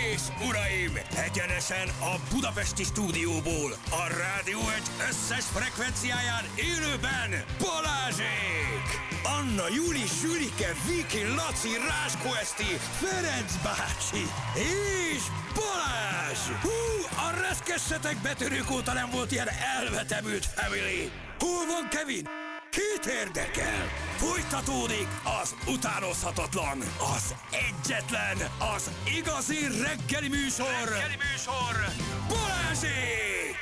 és uraim, egyenesen a budapesti stúdióból, a Rádió 1 összes frekvenciáján élőben Balázsék! Anna, Júli, Sülike, Viki, Laci, Ráskó Eszti, Ferenc bácsi és Balázs! Hú, a reszkessetek betörők óta nem volt ilyen elvetemült family! Hol van Kevin? Kit érdekel? Folytatódik az utánozhatatlan, az egyetlen, az igazi reggeli műsor, Balázsék!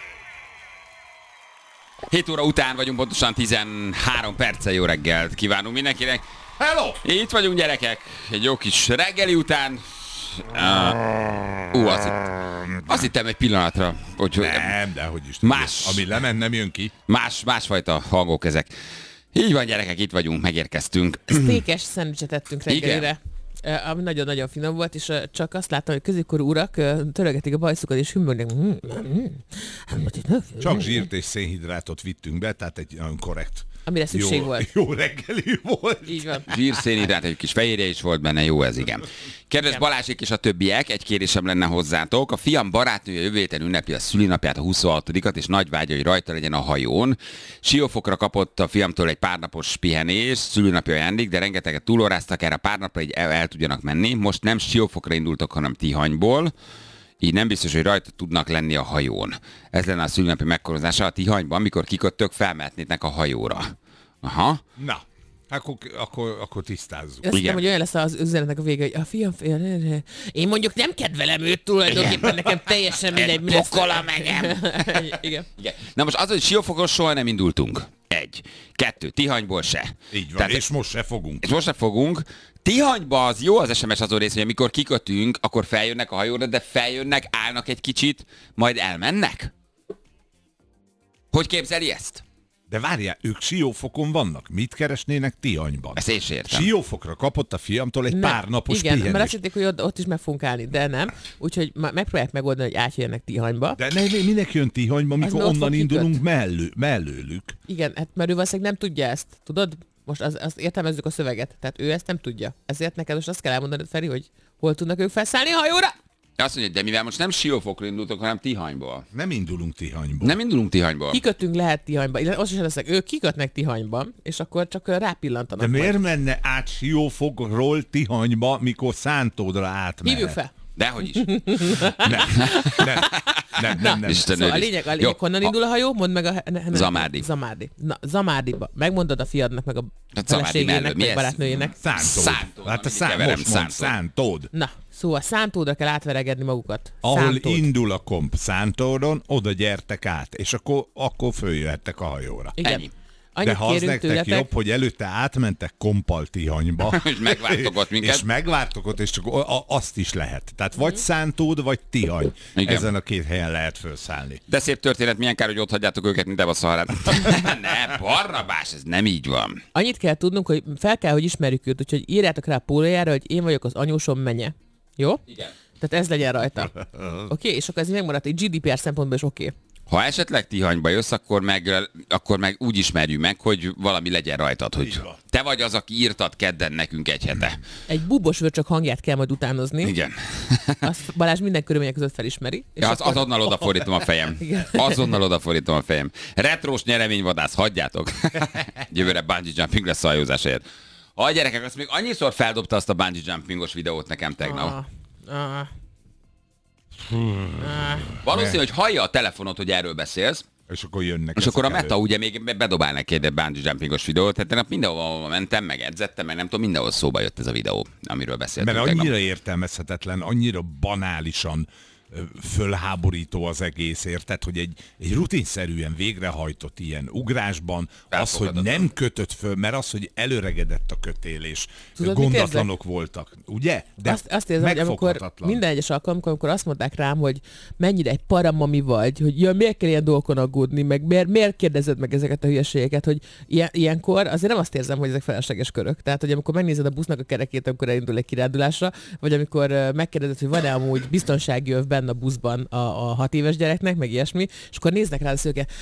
7 óra után vagyunk, pontosan 13 perccel. Jó reggelt kívánunk mindenkinek. Hello! Itt vagyunk, gyerekek, egy jó kis reggeli után. Azt hittem egy pillanatra, hogy... Nem, de hogy is más, ami lement, nem jön ki. Másfajta hangok ezek. Így van, gyerekek, itt vagyunk, megérkeztünk. Sztékes szendvicset ettünk reggelire. Ami nagyon-nagyon finom volt, és csak azt láttam, hogy középkorú urak törögetik a bajszukat, és hümmögnek. Csak zsírt és szénhidrátot vittünk be, tehát egy nagyon korrekt. Amire szükség volt. Jó reggeli volt. Így van. Zsírszénhidrát, egy kis fehérje is volt benne, jó ez, igen. Kedves Balázsék és a többiek, egy kérésem lenne hozzátok. A fiam barátnője jövő héten ünnepli a szülinapját, a 26-at, és nagy vágya, hogy rajta legyen a hajón. Siófokra kapott a fiamtól egy pár napos pihenés, szülinapi ajándék, de rengeteget túlóráztak erre a pár napra, hogy el tudjanak menni. Most nem Siófokra indultak, hanem Tihanyból. Így nem biztos, hogy rajta tudnak lenni a hajón. Ez lenne a szülinapi megkorozása a Tihanyban, mikor kiköttök, felmehetnének a hajóra. Aha. Na, akkor tisztázzuk. Azt hiszem, hogy olyan lesz az üzenetnek a vége, hogy a fiam, én mondjuk nem kedvelem őt tulajdonképpen, nekem teljesen mindegy, mi lesz. Pokola megem. Igen. Na most az, hogy Siófokon soha nem indultunk. 1. 2. Tihanyból se. Így van, Tehát, és most se fogunk. és most se fogunk. Tihanyba az jó az SMS azon rész, hogy amikor kikötünk, akkor feljönnek a hajóra, de feljönnek, állnak egy kicsit, majd elmennek? Hogy képzeli ezt? De várjál, ők Siófokon vannak. Mit keresnének Tihanyban? Ezt én sem értem. Siófokra kapott a fiamtól egy pár napos igen, pihenést. mert azt hitték, hogy ott is meg fogunk állni, de nem. Úgyhogy megpróbálják megoldani, hogy átjönnek Tihanyba. De minek jön Tihanyba, mikor onnan indulunk mellőlük? Igen, hát mert ő valószínűleg nem tudja ezt, tudod? Most azt értelmezzük a szöveget, tehát ő ezt nem tudja. Ezért neked most azt kell elmondanod, Feri, hogy hol tudnak ők felszállni a hajóra? Azt mondja, de mivel most nem Siófokra indultok, hanem Tihanyból. Nem indulunk Tihanyból. Nem indulunk Tihanyból. Kikötünk lehet Tihanyba, illetve azt is leszek, ők kikötnek Tihanyban, és akkor csak rápillantanak. De miért majd. menne át Siófokról Tihanyba, mikor Szántódra átmehet? Hívjuk fel. Dehogy is. Nem. Isten Szóval a őriz. lényeg, Jó, honnan indul a hajó? Mondd meg a... Zamádi. Zamádi. Na, Zamádiba. Megmondod a fiadnak, meg a Hát Zamádi feleségének, mellett, mi meg ez? barátnőjének. Szántód. Hát mindig keverem, Szántód. Na, szóval Szántódra kell átveregedni magukat. Ahol Szántód. indul a komp Szántódon, oda gyertek át, és akkor följöhettek a hajóra. Igen. Ennyi. Annyit De ha az kérünk nektek tőletek, jobb, hogy előtte átmentek kompal Tihanyba, És megvártok ott minket. és megvártok ott, és csak azt is lehet. Tehát vagy Szántód, vagy Tihany. Igen. Ezen a két helyen lehet felszállni. De szép történet, milyen kár, hogy ott hagyjátok őket, mint a Szaharát. Ne, Barnabás, ez nem így van. annyit kell tudnunk, hogy fel kell, hogy ismerjük őt, úgyhogy írjátok rá a pólójára, hogy én vagyok az anyósom menye. Jó? Igen. Tehát ez legyen rajta. Oké? És akkor ez megmaradt egy GDPR szempontból is oké. Ha esetleg Tihanyba jössz, akkor meg úgy ismerjük meg, hogy valami legyen rajtad, hogy Így van. te vagy az, aki írtad kedden nekünk egy hete. Egy bubos vörcsök hangját kell majd utánozni. Igen. Azt Balázs minden körülmények között felismeri. És Ja, akkor- azonnal odafordítom a fejem. Igen. Azonnal odafordítom a fejem. Retrós nyereményvadász, hagyjátok. Jövőre bungee jumping lesz a hajózás helyett. A gyerekek, azt még annyiszor feldobta azt a bungee jumpingos videót nekem tegnap. Valószínű, hogy hallja a telefonot, hogy erről beszélsz, És akkor jönnek. és akkor a ezek Meta ugye még bedobál neki egy bungee jumpingos videót, tehát tegnap mindenhol mentem, meg edzettem, meg nem tudom, mindenhol szóba jött ez a videó, amiről beszéltünk Mert tegnap. annyira értelmezhetetlen, annyira banálisan fölháborító az egész, érted, hogy egy rutinszerűen végrehajtott ilyen ugrásban az, hogy nem kötött föl, mert az, hogy előregedett a kötél, és Tudod, mit gondatlanok voltak, ugye? De azt érzem, hogy amikor megfoghatatlan. minden egyes alkalomkor, amikor azt mondták rám, hogy mennyire egy paramami vagy, hogy ja, miért kell ilyen dolgokon aggódni, meg miért kérdezed meg ezeket a hülyeségeket, hogy ilyenkor azért nem azt érzem, hogy ezek felesleges körök. Tehát, hogy amikor megnézed a busznak a kerekét, amikor elindul egy kirándulásra, vagy amikor megkérdezed, hogy van-e amúgy biztonsági öv benne benn a buszban a 6 éves gyereknek, meg ilyesmi, és akkor néznek rá a szőke.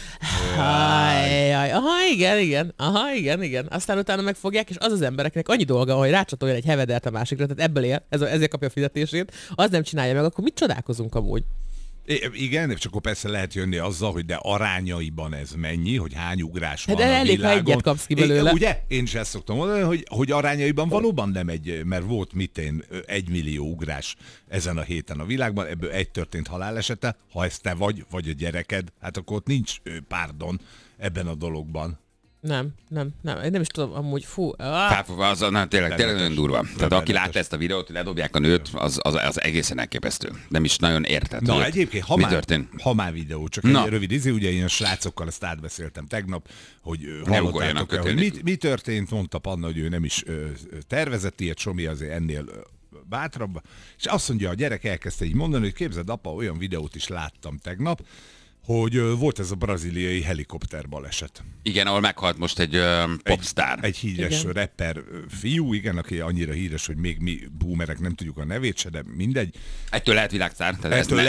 Igen. Aztán utána megfogják, és az embereknek annyi dolga, hogy rácsatoljon egy hevedert a másikra, tehát ebből él, ezért kapja a fizetését, az nem csinálja meg, akkor mit csodálkozunk amúgy? Igen, és akkor persze lehet jönni azzal, hogy de arányaiban ez mennyi, hogy hány ugrás hát van a elég, világon. ha egyet kapsz ki belőle. Ugye? Én is ezt szoktam mondani, hogy arányaiban valóban nem egy, mert volt 1 millió ugrás ezen a héten a világban, ebből egy történt halálesete, ha ez te vagy a gyereked, hát akkor ott nincs pardon ebben a dologban. Nem. Én nem is tudom, amúgy Tényleg nagyon durva. Tehát aki látta ezt a videót, hogy ledobják a nőt, az egészen elképesztő. Nem is nagyon érted. Na egyébként, ha már videó, csak egy rövid ugye én a srácokkal ezt átbeszéltem tegnap, hogy hallottátok-e, hogy mi történt, mondta Panna, hogy ő nem is tervezett ilyet, Somi azért ennél bátrabb, és azt mondja, a gyerek elkezdte így mondani, hogy képzeld, apa, olyan videót is láttam tegnap, hogy volt ez a brazíliai helikopter baleset. Igen, ahol meghalt most egy popstar. Egy híres rapper fiú, igen, aki annyira híres, hogy még mi boomerek nem tudjuk a nevét se, de mindegy. Ettől lehet világszár. Ettől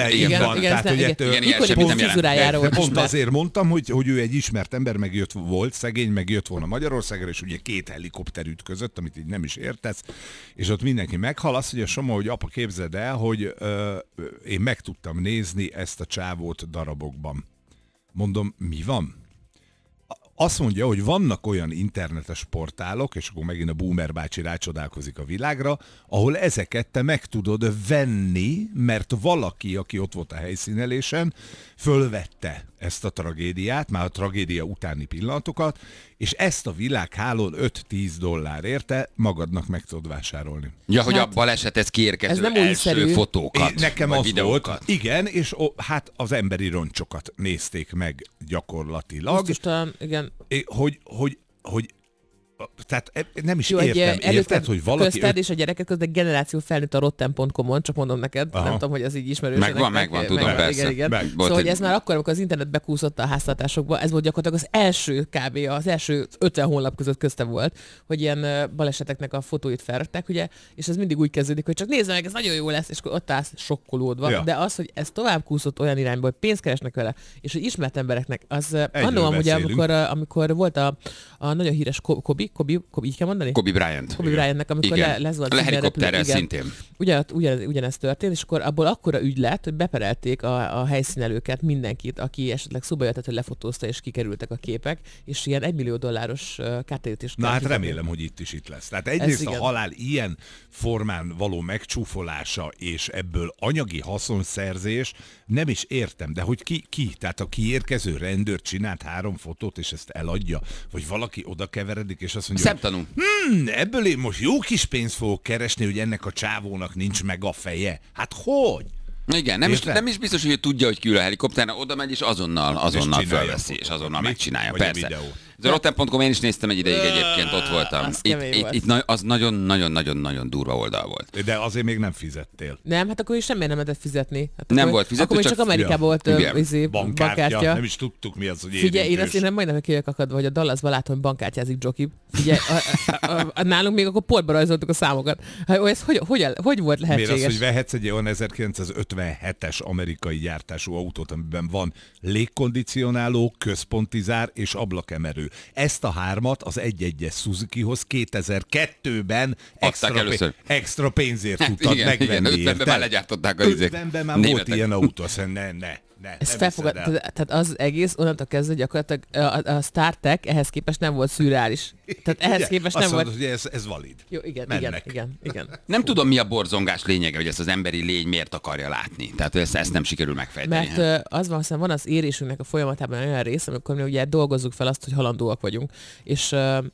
ilyen semmit nem jelent. De pont azért mondtam, hogy ő egy ismert ember, volt szegény, megjött volna Magyarországra, és ugye 2 helikopter ütközött, amit így nem is értesz, és ott mindenki meghal. Azt mondja Soma, hogy apa, képzeld el, hogy én meg tudtam nézni ezt a csávót darabokban. Mondom, mi van? Azt mondja, hogy vannak olyan internetes portálok, és akkor megint a Boomer bácsi rácsodálkozik a világra, ahol ezeket te meg tudod venni, mert valaki, aki ott volt a helyszínelésen, fölvette ezt a tragédiát, már a tragédia utáni pillanatokat, és ezt a világhálón $5-10 érte magadnak meg tudod vásárolni. Ja, hogy a balesethez kiérkező első fotókat, nekem az videókat. Volt, igen, és hát az emberi roncsokat nézték meg gyakorlatilag. Biztosan, igen. Hogy tehát nem is értem, érted, hogy valaki... Közted és a gyerekek között generáció felnőtt a rotten.com-on, csak mondom neked, nem tudom, hogy ez így ismerős. Megvan, tudom, persze. Igen. Szóval, hogy ez már akkor, amikor az internet bekúszott a háztartásokba, ez volt gyakorlatilag az első az első 50 honlap között közte volt, hogy ilyen baleseteknek a fotóit felrakták, ugye, és ez mindig úgy kezdődik, hogy csak nézd meg, ez nagyon jó lesz, és akkor ott állsz sokkolódva. Ja. De az, hogy ez tovább kúszott olyan irányba, hogy pénzt keresnek vele, és hogy ismert embereknek, az annól ugye, amikor volt a nagyon híres Kobe, így kell mondani? Kobe Bryantnek, amikor lezuhant a helikopterrel szintén. Ugyanez történt, és akkor abból akkora ügy lett, hogy beperelték a helyszínelőket, mindenkit, aki esetleg szóba jöhetett, hogy lefotózta, és kikerültek a képek, és ilyen $1 millió kártérítést. Na hát remélem, hogy itt lesz. Tehát egyrészt a halál ilyen formán való megcsúfolása, és ebből anyagi haszonszerzés, nem is értem, de hogy ki? Tehát a kiérkező rendőr csinált 3 fotót, és ezt eladja, vagy valaki oda keveredik, és azt mondja, szemtanú. Ebből én most jó kis pénzt fogok keresni, hogy ennek a csávónak nincs meg a feje. Hát hogy? Igen, nem is biztos, hogy ő tudja, hogy kiül a helikopteren, oda megy, és azonnal felveszi, és azonnal megcsinálja. Persze. Ez a rotten.com, én is néztem egy ideig, egyébként ott voltam. Itt az nagyon-nagyon-nagyon durva oldal volt. De azért még nem fizettél. Nem, hát akkor is semmiért nem lehetett fizetni. Hát nem volt fizető, akkor csak Amerikában volt bankkártya. Nem is tudtuk, mi az, hogy figyelj, én azt majdnem kijövök akadva, hogy a Dallasban látom, hogy bankkártyázik Joki. Figyelj, nálunk még akkor portba rajzoltuk a számokat. Ez hogy volt lehetséges? Miért az, hogy vehetsz egy olyan 1957-es amerikai gyártású autót, amiben van légkondicionáló, központi zár és ablakemelő. Ezt a 3-at az 1.1-es Suzukihoz 2002-ben extra pénzért tudtad megvenni. 50-ben már legyártották a izék. 50-ben már volt ilyen autó, azt ne. Ez tehát az egész onnantól kezdve gyakorlatilag a Star Trek ehhez képest nem volt szürreális. Tehát ehhez képest nem volt... Hogy ez valid. Jó, igen. Nem tudom, mi a borzongás lényege, hogy ezt az emberi lény miért akarja látni. Tehát ezt nem sikerül megfejteni. Mert az van az érésünknek a folyamatában olyan rész, amikor mi ugye dolgozzuk fel azt, hogy halandóak vagyunk. És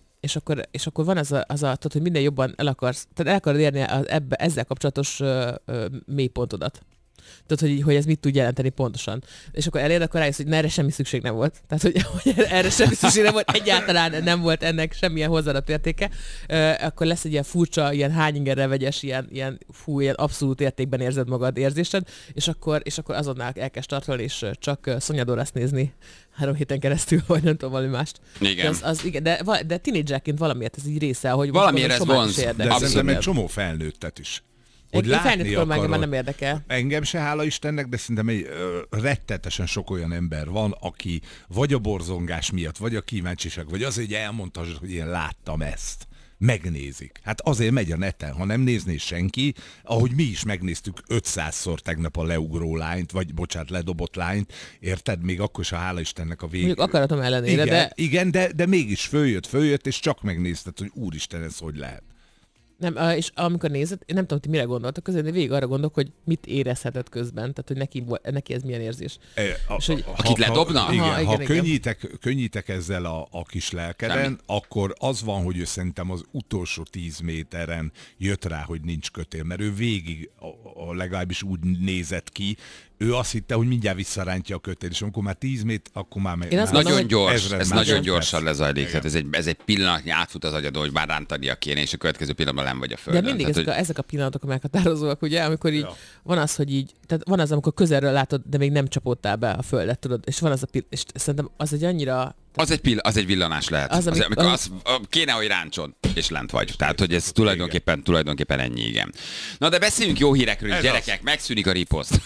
akkor van tudod, hogy minden jobban el akarod érni ezzel kapcsolatos mélypontodat. Tudod, hogy ez mit tud jelenteni pontosan. És akkor elér, akkor rájössz, hogy erre semmi szükség nem volt. Tehát, hogy erre semmi szükség nem volt, egyáltalán nem volt ennek semmilyen hozzáadott értéke. Akkor lesz egy ilyen furcsa, ilyen hányingerre vegyes, ilyen abszolút értékben érzed magad érzésed, és akkor azonnal elkezd tartani, és csak Sonyadorast nézni 3 héten keresztül, vagy nem tudom, valami mást. Igen. Igen, de tínédzserként valamiért ez így része, hogy valamiért ez vonz. De szerintem egy csomó felnőttet is. hogy látni akarod. Már nem érdekel. Engem se, hála Istennek, de szerintem egy rettetesen sok olyan ember van, aki vagy a borzongás miatt, vagy a kíváncsiság, vagy azért, hogy elmondta, hogy én láttam ezt. Megnézik. Hát azért megy a neten, ha nem nézné senki, ahogy mi is megnéztük 500-szor tegnap a leugró lányt, vagy bocsánat, ledobott lányt, érted? Még akkor is a hála Istennek a végén. Mondjuk akaratom ellenére, igen, de mégis följött, és csak megnézted, hogy úristen, ez hogy lehet. Nem, és amikor nézed, én nem tudom, hogy mire gondoltak közben, de végig arra gondolok, hogy mit érezhetett közben, tehát hogy neki ez milyen érzés. Akit ledobna? Igen, ha könnyítek ezzel a kis lelkeden, akkor az van, hogy ő szerintem az utolsó 10 méteren jött rá, hogy nincs kötél, mert ő végig legalábbis úgy nézett ki, ő azt hitte, hogy mindjárt visszarántja a kötél, és amikor már 10 méter, akkor már nagyon gyors, ez nagyon gyorsan lezajlik. Tehát ez egy pillanatnyi átfut az agyadon, hogy már rántania kéne, és a következő pillanatban nem vagy a földön. De mindig ezek a pillanatok meghatározóak, ugye, amikor így van az, hogy így, tehát van az, amikor közelről látod, de még nem csapódtál be a földet, tudod, és van az és szerintem az egy annyira... Az egy villanás lehet. Amikor kéne, hogy ráncson, és lent vagy. Tehát, hogy ez tulajdonképpen ennyi, igen. Na, de beszéljünk jó hírekről, ez gyerekek, megszűnik a riposzt.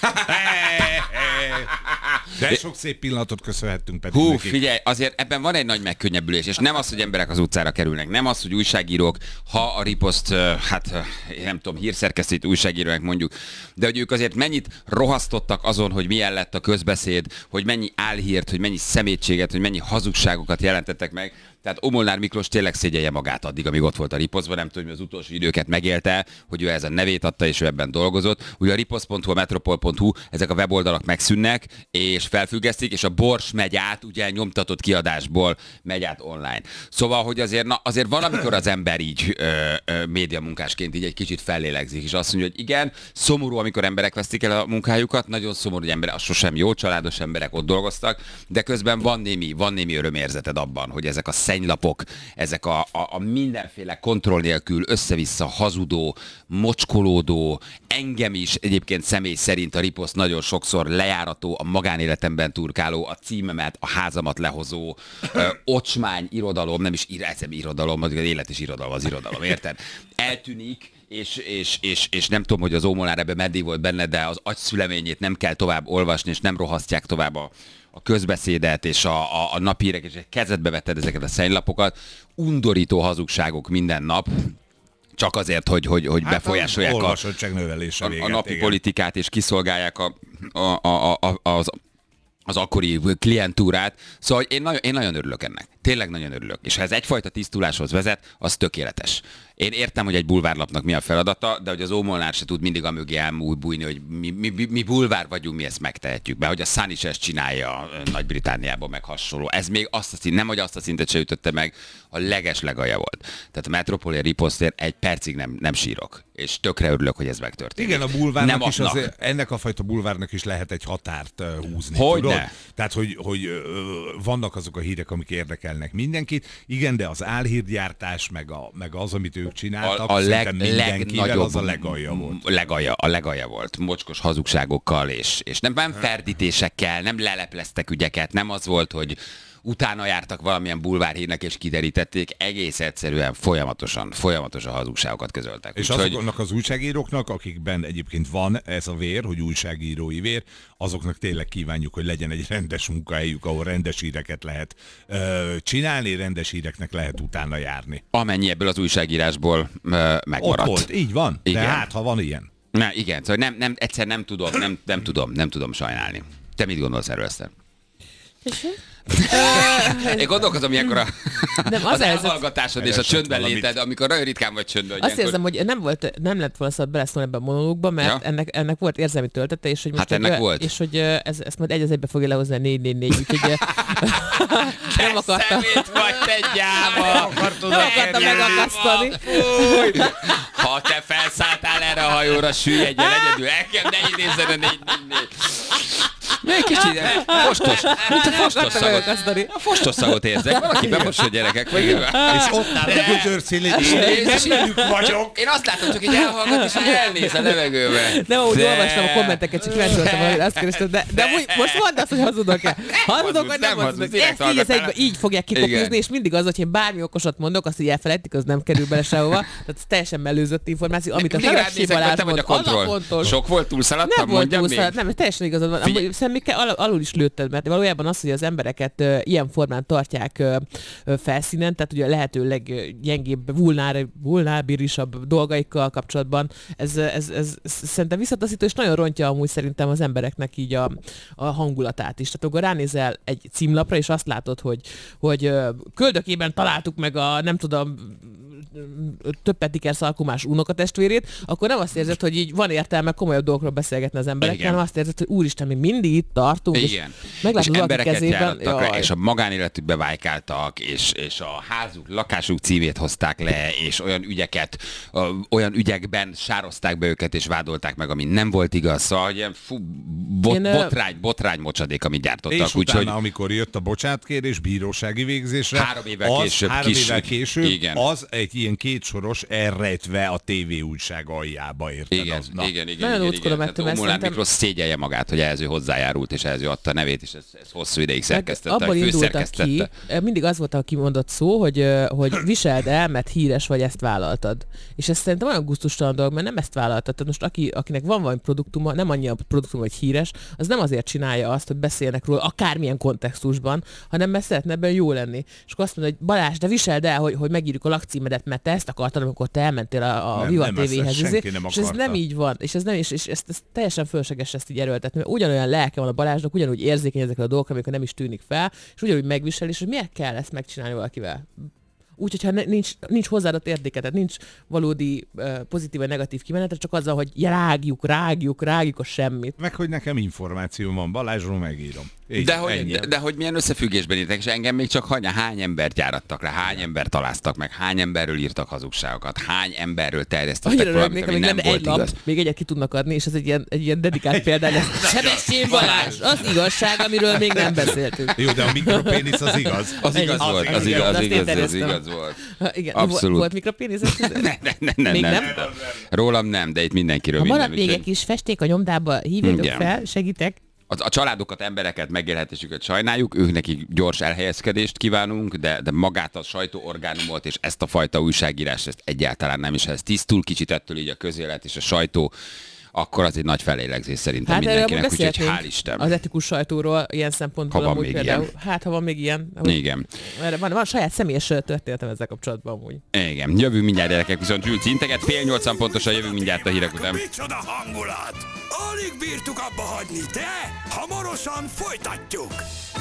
De sok szép pillanatot köszönhettünk pedig. Figyelj, azért ebben van egy nagy megkönnyebbülés, és nem az, hogy emberek az utcára kerülnek, nem az, hogy újságírók, ha a riposzt, nem tudom, hírszerkesztőt újságírónak mondjuk, de hogy ők azért mennyit rohasztottak azon, hogy milyen lett a közbeszéd, hogy mennyi álhírt, hogy mennyi szemétséget, hogy mennyi hazugságokat jelentettek meg. Tehát Molnár Miklós tényleg szégyelje magát addig, amíg ott volt a riposztban, nem tudom, hogy az utolsó időket megélte, hogy ő ezen nevét adta, és ő ebben dolgozott. Ugye a riposz.hu, a metropol.hu, ezek a weboldalak megszűnnek, és felfüggesztik, és a Bors megy át, ugye nyomtatott kiadásból megy át online. Szóval, hogy azért van, amikor az ember így médiamunkásként így egy kicsit fellélegzik, és azt mondja, hogy igen, szomorú, amikor emberek vesztik el a munkájukat, nagyon szomorú, hogy emberek, az sosem jó, családos emberek ott dolgoztak, de közben van némi örömérzeted abban, hogy ezek a szennylapok, ezek a mindenféle kontroll nélkül össze-vissza hazudó, mocskolódó, engem is egyébként személy szerint a riposzt nagyon sokszor lejárató, a magánéletemben turkáló, a címemet, a házamat lehozó, ocsmány irodalom, nem is irodalom, az élet is irodalom, az irodalom, érted? Eltűnik, és nem tudom, hogy az Molnár ebben meddig volt benne, de az agyszüleményét nem kell tovább olvasni, és nem rohasztják tovább a közbeszédet és a napírek, és kezedbe vetted ezeket a szennylapot, undorító hazugságok minden nap, csak azért, hogy befolyásolják a napi politikát, és kiszolgálják az akkori klientúrát. Szóval én nagyon örülök ennek. Tényleg nagyon örülök. És ha ez egyfajta tisztuláshoz vezet, az tökéletes. Én értem, hogy egy bulvárlapnak mi a feladata, de hogy az Molnár se tud mindig amögé elbújni, hogy mi bulvár vagyunk, mi ezt megtehetjük be, hogy a Sun is ezt csinálja Nagy-Britanniában, meg hasonló. Ez még nem, hogy azt a szintet se ütötte meg, a legalja volt. Tehát a Metropolia riposztért egy percig nem sírok. És tökre örülök, hogy ez megtörténik. Igen, a bulvárnak is ennek a fajta bulvárnak is lehet egy határt húzni. Hogyne? Tehát, hogy vannak azok a hírek, amik érdekelnek mindenkit. Igen, de az álhírgyártás, meg az, amit ők csináltak, mindenkivel az a legalja volt. A legalja volt. Mocskos hazugságokkal, és nem ferdítésekkel, nem lelepleztek ügyeket, nem az volt, hogy utána jártak valamilyen bulvárhírnek és kiderítették, egész egyszerűen folyamatosan hazugságokat közöltek. És azoknak az újságíróknak, akikben egyébként van ez a vér, hogy újságírói vér, azoknak tényleg kívánjuk, hogy legyen egy rendes munkahelyük, ahol rendes híreket lehet csinálni, rendes híreknek lehet utána járni. Amennyi ebből az újságírásból megmaradt. Ott volt, így van, igen. De hát, ha van ilyen. Igen, szóval egyszer nem tudom sajnálni. Te mit gondolsz erről, Eszter? Én gondolkozom ilyenkor az elhallgatásod és a csöndben léted, amikor nagyon ritkán vagy csöndben. Azt érzem, hogy nem lett volna szabad beleszólni ebben a monológba, mert ennek volt érzelmi töltete, és hogy most ennek volt. És hogy ezt majd egy az egybe fogja lehozni a 444, úgyhogy nem akarta. Vagy te gyáva! Nem akarta megakasztani. Ha te felszálltál erre a hajóra, süllyedjen egyedül, nekem ne idézzen a 444. Még kicsit fostos. Mint a fostos szagot. A fostos szagot érzek. Valaki bemosod gyerekek. Vagy... És ott áll a gödör szélén, és vagyok. Én azt látom, csak így elhallgat, és így elnéz a levegőbe. Nem, úgy olvastam a kommenteket, csak kíváncsi voltam valamire, azt kerestem, de most mondd azt, hogy hazudok-e. Hazudok, vagy nem hazudok. Ezt így fogják kikopizni, és mindig az, hogy én bármi okosat mondok, azt így elfelejtik, az nem kerül bele sehova. Tehát ez teljesen mellőzött információ, amit a Felessi Balázs mond. Az a fontos. Sok volt túlszaladtam, nem volt túlszaladt, nem, teljesen igazad van. Szerintem alul is lőtted, mert valójában az, hogy az embereket ilyen formán tartják felszínen, tehát ugye a lehető leggyengébb, vulnábilisabb dolgaikkal kapcsolatban, ez szerintem visszataszító, és nagyon rontja amúgy szerintem az embereknek így a hangulatát is. Tehát akkor ránézel egy címlapra, és azt látod, hogy köldökében találtuk meg a, nem tudom, több petiker szalkumás unokatestvérét, akkor nem azt érzed, hogy így van értelme komolyabb dolgokról beszélgetni az emberekkel, hanem azt érzed, hogy úristen, mi mindig itt tartunk, igen. És meglátod és valaki kezében. És a magánéletükbe vájkáltak, és a házuk, lakásuk címét hozták le, és olyan ügyekben sározták be őket, és vádolták meg, ami nem volt igaz. Szóval ilyen botrány mocsadék, amit gyártottak. És utána, amikor jött a bocsánatkérés bírósági végzésre, 3 évvel később, igen. Az egy ilyen kétsoros elrejtve a TV újság aljába, érted? Igen. Nagyon óckodom ettől, mert Molnár Miklós szégyelje magát, hogy ehhez ő hozzájárult, és ehhez ő adta a nevét, és ez hosszú ideig szerkesztette. Abból indultak ki, mindig az volt a kimondott szó, hogy viseld el, mert híres vagy, ezt vállaltad. És ez szerintem olyan gusztustalan dolog, mert nem ezt vállaltad. Tehát most akinek van valami produktuma, nem annyi a produktuma, hogy híres, az nem azért csinálja azt, hogy beszélnek róla akármilyen kontextusban, hanem mert szeretne ebben jó lenni. És akkor azt mondod, hogy Balázs, de viseld el, hogy megírjuk a lakcímedet, mert te ezt akartad, amikor te elmentél a Viva TV-hez. És ez nem így van. És ez teljesen fölösleges ezt így erőltetni. Mert ugyanolyan lelke van a Balázsnak, ugyanúgy érzékeny ezekre a dolgokra, amikor nem is tűnik fel, és ugyanúgy megvisel, és hogy miért kell ezt megcsinálni valakivel. Úgy, hogyha nincs hozzáadott értéke, tehát nincs valódi pozitív vagy negatív kimenetre, csak azzal, hogy rágjuk a semmit. Meg, hogy nekem információ van, Balázsról megírom. De hogy milyen összefüggésben írtak, és engem még csak hány embert járattak le, hány embert találtak meg, hány emberről írtak hazugságokat, hány emberről terjesztettek valamit, ami nem volt igaz. Még egyet ki tudnak adni, és ez egy ilyen dedikált példány. Sebestyén Balázs, az igazság, amiről még nem beszéltünk. Jó, de a mikropénisz az igaz. Az igaz volt. Igen, abszolút. Volt mikropénisz? Nem. Rólam nem, de itt mindenkiről minden. Ha marad még egy kis festék a nyomdába, hívjátok fel, segítek. A családokat, embereket, megélhetésüket sajnáljuk, ők nekik gyors elhelyezkedést kívánunk, de magát a sajtóorgánumot és ezt a fajta újságírást ezt egyáltalán nem, és ha ez tisztul kicsit ettől így a közélet és a sajtó, akkor az egy nagy felélegzés szerintem mindenkinek, úgyhogy hál' Isten. Az etikus sajtóról ilyen szempontból ha amúgy például. Ilyen. Hát, ha van még ilyen. Igen. Van saját személyes történetem ezzel kapcsolatban amúgy. Igen. Jövünk mindjárt, gyerekek, viszont Zsülc integet, 7:30 pontosan jövünk mindjárt a hírek után. Micsoda hangulat! Alig bírtuk abba hagyni, de hamarosan folytatjuk!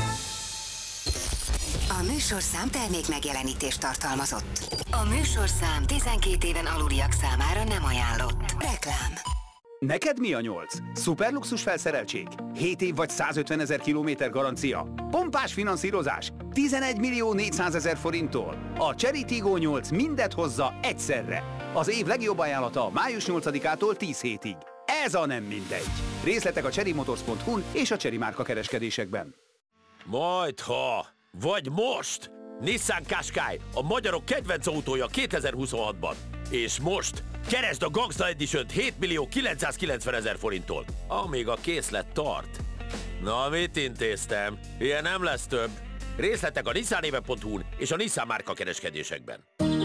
A műsorszám termék megjelenítést tartalmazott. A műsorszám 12 éven aluliak számára nem ajánlott. Reklám. Neked mi a 8? Szuperluxus felszereltség? 7 év vagy 150 000 kilométer garancia? Pompás finanszírozás? 11 400 000 forinttól? A Cherry Tiggo 8 mindet hozza egyszerre. Az év legjobb ajánlata május 8-ától 10 hétig. Ez a nem mindegy. Részletek a cherrymotors.hu-n és a Cherry márka kereskedésekben. Majdha, vagy most! Nissan Qashqai, a magyarok kedvenc autója 2026-ban. És most keresd a Gangsta Edition-t 7 990 000 forinttól, amíg a készlet tart. Na, mit intéztem? Ilyen nem lesz több. Részletek a nissanéve.hu-n és a Nissan márka kereskedésekben.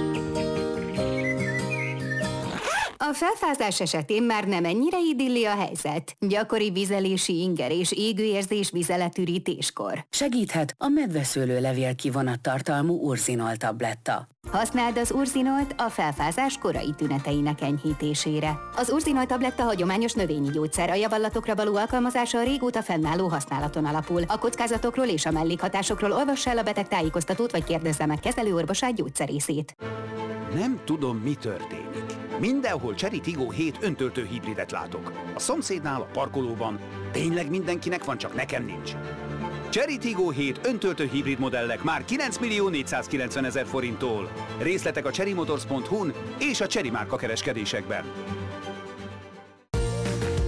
A felfázás esetén már nem ennyire idilli a helyzet. Gyakori vizelési inger és égőérzés vizeletürítéskor. Segíthet a medveszőlőlevél kivonattartalmú Urzinol tabletta. Használd az Urzinolt a felfázás korai tüneteinek enyhítésére. Az Urzinol tabletta hagyományos növényi gyógyszer, a javallatokra való alkalmazása a régóta fennálló használaton alapul. A kockázatokról és a mellékhatásokról olvass el a beteg tájékoztatót, vagy kérdezze meg kezelőorvosát, gyógyszerészét. Nem tudom, mi történik. Mindenhol Cherry Tiggo 7 öntöltő hibridet látok. A szomszédnál, a parkolóban. Tényleg mindenkinek van, csak nekem nincs. Cherry Tiggo 7 öntöltő hibrid modellek már 9 490 000 forinttól. Részletek a cherrymotors.hu-n és a Cherry márka kereskedésekben.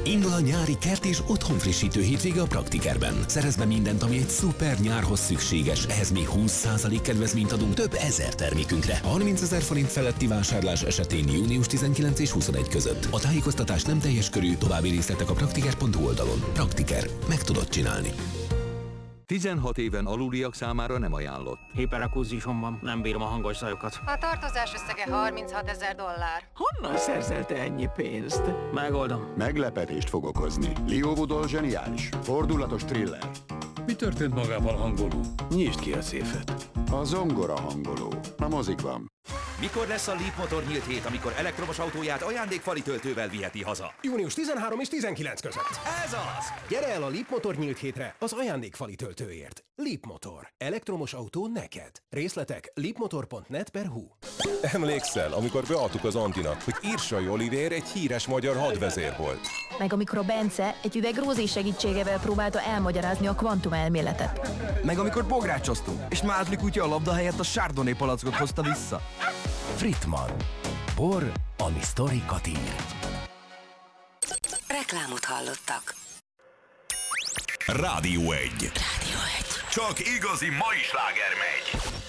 Indul a nyári kert és otthonfrissítő hétvége a Praktikerben. Szerezd be mindent, ami egy szuper nyárhoz szükséges. Ehhez még 20% kedvezményt adunk több ezer termékünkre. 30 000 forint feletti vásárlás esetén június 19 és 21 között. A tájékoztatás nem teljes körű, további részletek a praktiker.hu oldalon. Praktiker. Meg tudod csinálni. 16 éven aluliak számára nem ajánlott. Hiperakúzison van, nem bírom a hangos zajokat. A tartozás összege $36 000. Honnan szerzett ennyi pénzt? Megoldom. Meglepetést fog okozni. Leo Woodall zseniális. Fordulatos thriller. Mi történt magával hangoló? Nyisd ki a széfet. A zongora hangoló. A mozikban. Mikor lesz a Leap Motor nyílt hét, amikor elektromos autóját ajándékfali töltővel viheti haza? Június 13 és 19 között. Ez az! Gyere el a Leap Motor nyílt hétre az ajándékfali töltőért. Leap Motor. Elektromos autó neked. Részletek leapmotor.net/hu. Emlékszel, amikor beadtuk az Antinak, hogy Irsai Olivér egy híres magyar hadvezér volt. Meg amikor a Bence egy üveg rózé segítségével próbálta elmagyarázni a kvantumelméletet. Meg amikor bográcsoztunk, és Mázli kutya a labda helyett a Chardonnay palackot hozta vissza. Fritman. Bor, ami sztorikat ír. Reklámot hallottak. Rádió 1. Csak igazi mai sláger megy.